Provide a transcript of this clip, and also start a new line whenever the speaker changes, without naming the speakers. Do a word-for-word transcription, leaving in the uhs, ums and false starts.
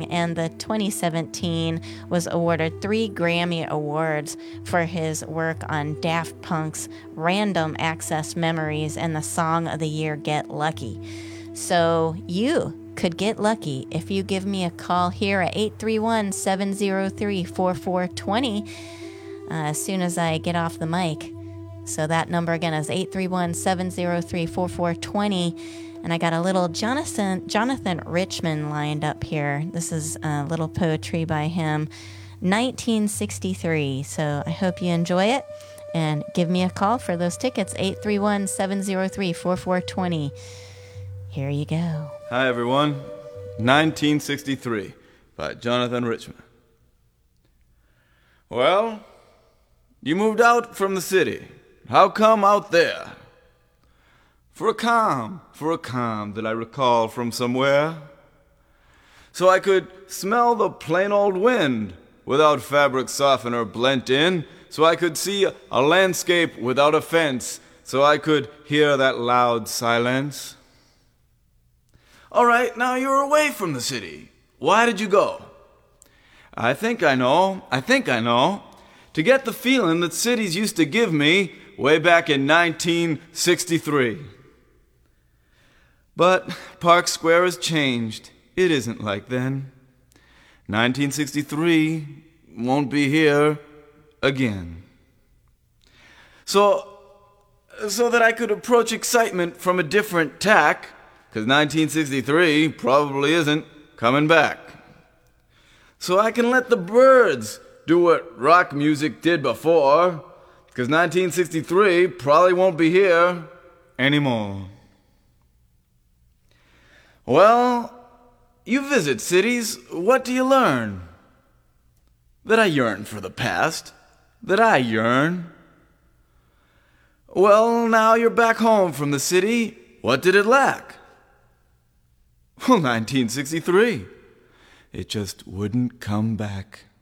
and the twenty seventeen was awarded three Grammy Awards for his work on Daft Punk's Random Access Memories and the song of the year, Get Lucky. So you could get lucky if you give me a call here at eight three one, seven zero three, four four two zero uh, as soon as I get off the mic. So that number again is eight three one, seven zero three, four four two zero. And I got a little Jonathan Jonathan Richman lined up here. This is a little poetry by him, nineteen sixty-three. So I hope you enjoy it. And give me a call for those tickets, eight three one, seven zero three, four four two zero. Here you go.
Hi, everyone. nineteen sixty-three by Jonathan Richman. Well, you moved out from the city. How come out there? For a calm, for a calm that I recall from somewhere. So I could smell the plain old wind without fabric softener blent in. So I could see a landscape without a fence. So I could hear that loud silence. All right, now you're away from the city. Why did you go? I think I know, I think I know. To get the feeling that cities used to give me way back in nineteen sixty-three. But Park Square has changed. It isn't like then. nineteen sixty-three won't be here again. So, so that I could approach excitement from a different tack, because nineteen sixty-three probably isn't coming back. So I can let the birds do what rock music did before, because nineteen sixty-three probably won't be here anymore. Well, you visit cities, what do you learn? That I yearn for the past, that I yearn. Well, now you're back home from the city, what did it lack? Well, nineteen sixty-three. It just wouldn't come back.